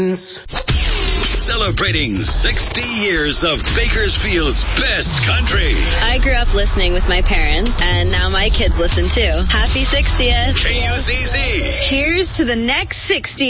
Celebrating 60 years of Bakersfield's best country. I grew up listening with my parents, and now my kids listen too. Happy 60th. KUCC. Cheers to the next 60.